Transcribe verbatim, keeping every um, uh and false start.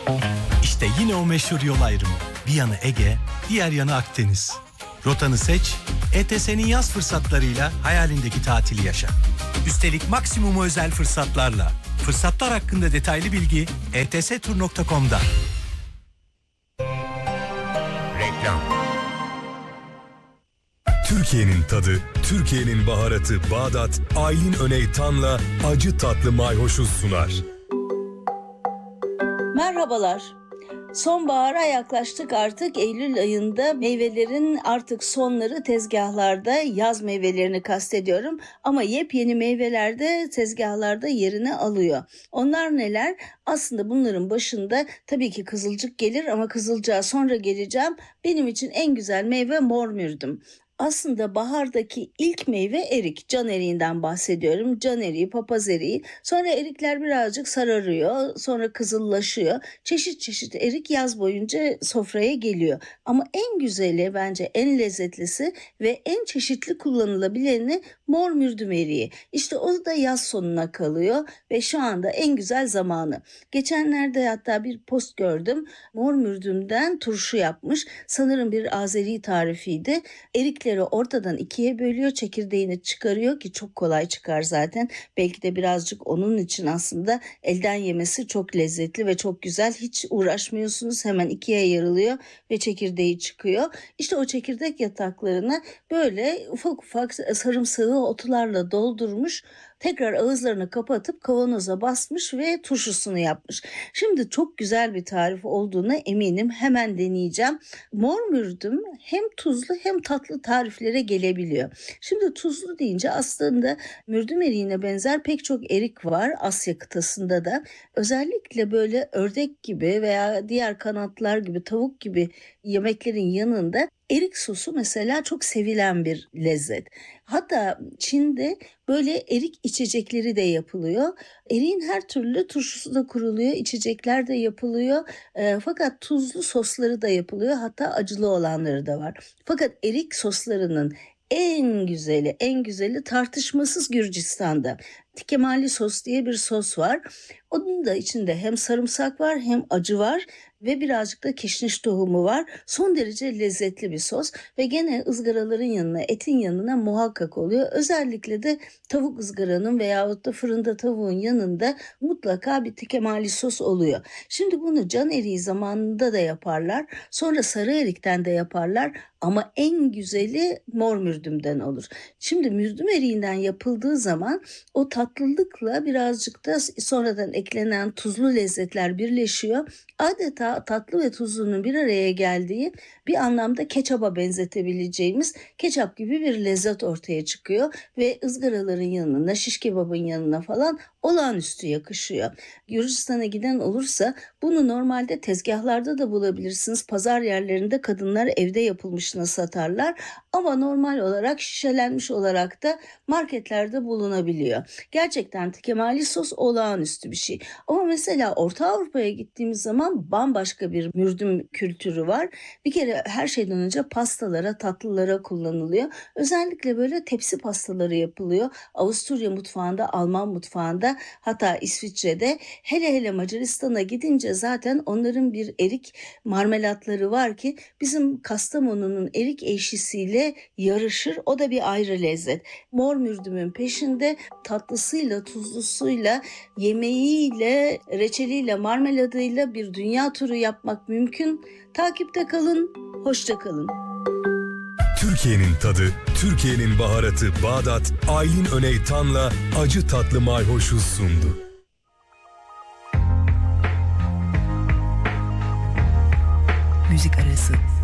İşte yine o meşhur yol ayrımı. Bir yanı Ege, diğer yanı Akdeniz. Rotanı seç, E T S'nin yaz fırsatlarıyla hayalindeki tatili yaşa. Üstelik maksimum özel fırsatlarla. Fırsatlar hakkında detaylı bilgi e t s tur nokta com'da. Reklam. Türkiye'nin tadı, Türkiye'nin baharatı Bağdat, Aylin Öneytan'la acı tatlı mayhoşu sunar. Merhabalar. Sonbahara yaklaştık artık. Eylül ayında meyvelerin artık sonları tezgahlarda, yaz meyvelerini kastediyorum. Ama yepyeni meyveler de tezgahlarda yerini alıyor. Onlar neler? Aslında bunların başında tabii ki kızılcık gelir ama kızılcığa sonra geleceğim. Benim için en güzel meyve mor mürdüm. Aslında bahardaki ilk meyve erik. Can eriğinden bahsediyorum. Can eriği, papaz eriği. Sonra erikler birazcık sararıyor. Sonra kızıllaşıyor. Çeşit çeşit erik yaz boyunca sofraya geliyor. Ama en güzeli, bence en lezzetlisi ve en çeşitli kullanılabileni mor mürdüm eriği. İşte o da yaz sonuna kalıyor ve şu anda en güzel zamanı. Geçenlerde hatta bir post gördüm. Mor mürdümden turşu yapmış. Sanırım bir Azeri tarifiydi. Erik ortadan ikiye bölüyor, çekirdeğini çıkarıyor ki çok kolay çıkar zaten. Belki de birazcık onun için aslında elden yemesi çok lezzetli ve çok güzel. Hiç uğraşmıyorsunuz, hemen ikiye yarılıyor ve çekirdeği çıkıyor. İşte o çekirdek yataklarına böyle ufak ufak sarımsağı otlarla doldurmuş. Tekrar ağızlarını kapatıp kavanoza basmış ve turşusunu yapmış. Şimdi çok güzel bir tarif olduğuna eminim. Hemen deneyeceğim. Mor mürdüm hem tuzlu hem tatlı tariflere gelebiliyor. Şimdi tuzlu deyince aslında mürdüm eriğine benzer pek çok erik var Asya kıtasında da. Özellikle böyle ördek gibi veya diğer kanatlar gibi, tavuk gibi yemeklerin yanında erik sosu mesela çok sevilen bir lezzet. Hatta Çin'de böyle erik içecekleri de yapılıyor. Eriğin her türlü turşusu da kuruluyor, içecekler de yapılıyor. E, fakat tuzlu sosları da yapılıyor. Hatta acılı olanları da var. Fakat erik soslarının en güzeli, en güzeli tartışmasız Gürcistan'da. Tikemali sos diye bir sos var. Onun da içinde hem sarımsak var hem acı var ve birazcık da kişniş tohumu var. Son derece lezzetli bir sos ve gene ızgaraların yanına, etin yanına muhakkak oluyor. Özellikle de tavuk ızgaranın veyahut da fırında tavuğun yanında mutlaka bir tikemali sos oluyor. Şimdi bunu can eriği zamanında da yaparlar. Sonra sarı erikten de yaparlar. Ama en güzeli mor mürdümden olur. Şimdi mürdüm eriğinden yapıldığı zaman o tatlılıkla birazcık da sonradan eklenen tuzlu lezzetler birleşiyor. Adeta tatlı ve tuzlunun bir araya geldiği bir anlamda ketçaba benzetebileceğimiz ketçap gibi bir lezzet ortaya çıkıyor. Ve ızgaraların yanına, şiş kebabın yanına falan olağanüstü yakışıyor. Gürcistan'a giden olursa bunu normalde tezgahlarda da bulabilirsiniz. Pazar yerlerinde kadınlar evde yapılmışını satarlar. Ama normal olarak şişelenmiş olarak da marketlerde bulunabiliyor. Gerçekten tikemali sos olağanüstü bir şey. Ama mesela Orta Avrupa'ya gittiğimiz zaman bambaşka bir mürdüm kültürü var. Bir kere her şeyden önce pastalara, tatlılara kullanılıyor. Özellikle böyle tepsi pastaları yapılıyor. Avusturya mutfağında, Alman mutfağında, hatta İsviçre'de. Hele hele Macaristan'a gidince zaten onların bir erik marmelatları var ki bizim Kastamonu'nun erik eşisiyle yarışır. O da bir ayrı lezzet. Mor mürdümün peşinde tatlısıyla, tuzlusuyla, yemeğiyle, reçeliyle, marmeladıyla bir dünya turu yapmak mümkün. Takipte kalın, hoşça kalın. Türkiye'nin tadı, Türkiye'nin baharatı Bağdat, Aylin Öneytan'la acı tatlı mayhoşu sundu. Müzik arası.